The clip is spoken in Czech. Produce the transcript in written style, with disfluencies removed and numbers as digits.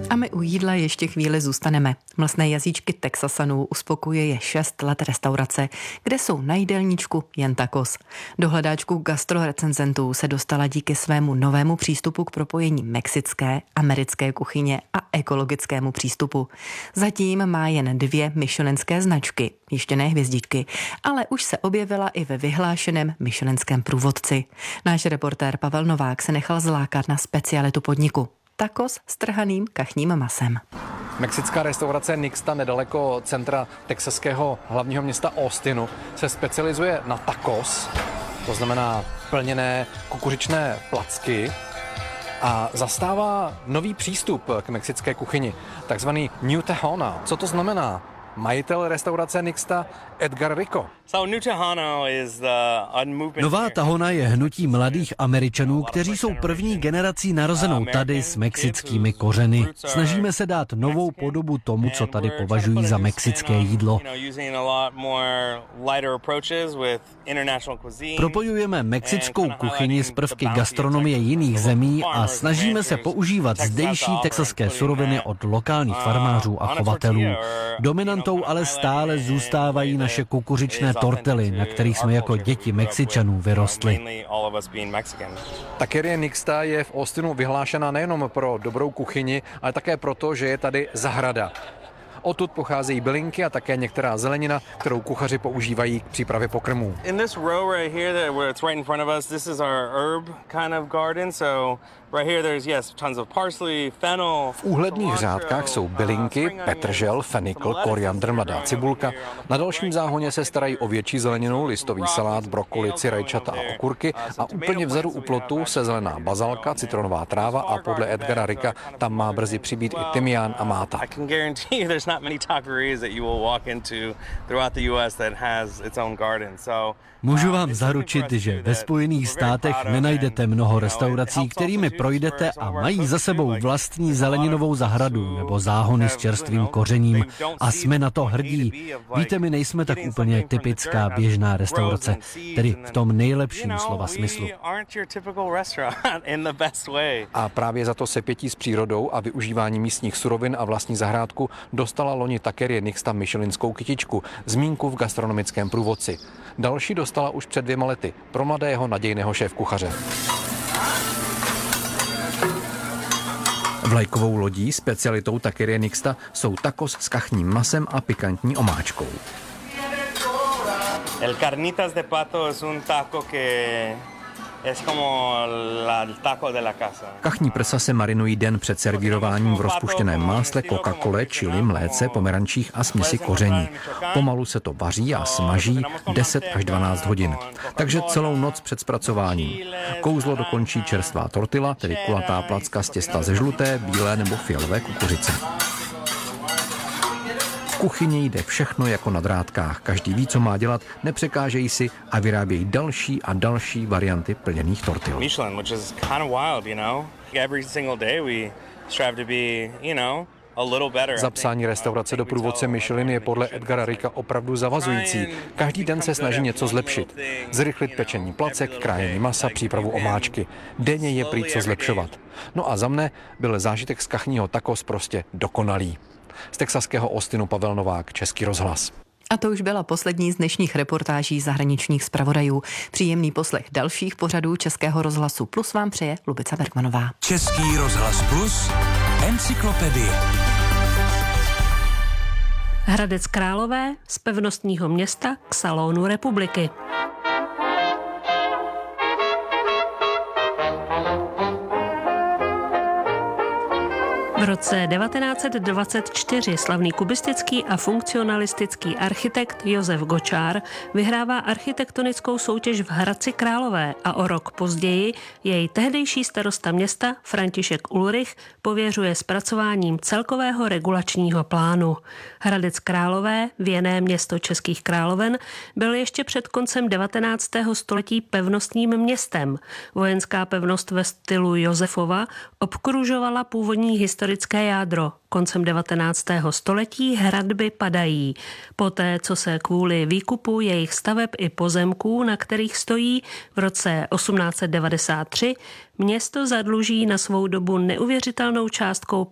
A my u jídla ještě chvíli zůstaneme. Mlsné jazyčky Texasanů uspokojuje 6 let restaurace, kde jsou na jídelníčku jen tacos. Do hledáčku gastrorecenzentů se dostala díky svému novému přístupu k propojení mexické, americké kuchyně a ekologickému přístupu. Zatím má jen 2 michelinské značky, ještě ne hvězdičky, ale už se objevila i ve vyhlášeném michelinském průvodci. Náš reportér Pavel Novák se nechal zlákat na specialitu podniku. Tacos s trhaným kachním masem. Mexická restaurace Nixta nedaleko centra texaského hlavního města Austinu se specializuje na tacos, to znamená plněné kukuřičné placky, a zastává nový přístup k mexické kuchyni, takzvaný New Tejano. Co to znamená? Majitel restaurace Nixta Edgar Rico. Nová tahona je hnutí mladých Američanů, kteří jsou první generací narozenou tady s mexickými kořeny. Snažíme se dát novou podobu tomu, co tady považují za mexické jídlo. Propojujeme mexickou kuchyni s prvky gastronomie jiných zemí a snažíme se používat zdejší texaské suroviny od lokálních farmářů a chovatelů. Dominantou ale stále zůstávají naše kukuřičné tortily, na kterých jsme jako děti Mexičanů vyrostli. Taqueria Nixta je v Austinu vyhlášena nejenom pro dobrou kuchyni, ale také proto, že je tady zahrada. Odtud pocházejí bylinky a také některá zelenina, kterou kuchaři používají k přípravě pokrmů. V úhledných řádkách jsou bylinky, petržel, fenikl, koriandr, mladá cibulka. Na dalším záhoně se starají o větší zeleninu, listový salát, brokolici, rajčata a okurky a úplně vzadu u plotu se zelená bazalka, citronová tráva a podle Edgara Ricka tam má brzy přibýt i tymián a máta. Můžu vám zaručit, že ve Spojených státech nenajdete mnoho restaurací, kterými projdete a mají za sebou vlastní zeleninovou zahradu nebo záhony s čerstvým kořením. A jsme na to hrdí. Víte, my nejsme tak úplně typická běžná restaurace, tedy v tom nejlepším slova smyslu. A právě za to sepětí s přírodou a využívání místních surovin a vlastní zahrádku dostala loni Taqueria Nixta michelinskou kytičku, zmínku v gastronomickém průvodci. Další dostala už před 2 lety pro mladého nadějného šéfkuchaře. Vlajkovou lodí, specialitou Taqueria Nixta jsou tacos s kachním masem a pikantní omáčkou. El carnitas de pato es un taco que es como el taco de la casa. Kachní prsa se marinují den před servírováním v rozpuštěném másle, Coca-Cole, čili, mléce, pomerančích a směsi koření. Pomalu se to vaří a smaží 10 až 12 hodin. Takže celou noc před zpracováním. Kouzlo dokončí čerstvá tortila, tedy kulatá placka z těsta ze žluté, bílé nebo fialové kukuřice. V kuchyni jde všechno jako na drátkách. Každý ví, co má dělat, nepřekážejí si a vyrábějí další a další varianty plněných tortil. Zapsání restaurace do průvodce Michelin je podle Edgara Ricka opravdu zavazující. Každý den se snaží něco zlepšit. Zrychlit pečení placek, krájení masa, přípravu omáčky. Denně je prý co zlepšovat. No a za mne byl zážitek z kachního tacos prostě dokonalý. Z texaského Austinu Pavel Novák, Český rozhlas. A to už byla poslední z dnešních reportáží zahraničních zpravodajů. Příjemný poslech dalších pořadů Českého rozhlasu Plus vám přeje Lubica Bergmanová. Český rozhlas Plus, encyklopedie. Hradec Králové z pevnostního města k salonu republiky. V roce 1924 slavný kubistický a funkcionalistický architekt Josef Gočár vyhrává architektonickou soutěž v Hradci Králové a o rok později jej tehdejší starosta města František Ulrich pověřuje zpracováním celkového regulačního plánu. Hradec Králové, věné město Českých královen, byl ještě před koncem 19. století pevnostním městem. Vojenská pevnost ve stylu Josefova obkružovala původní historické jádro. Koncem 19. století hradby padají. Poté, co se kvůli výkupu jejich staveb i pozemků, na kterých stojí, v roce 1893 město zadluží na svou dobu neuvěřitelnou částkou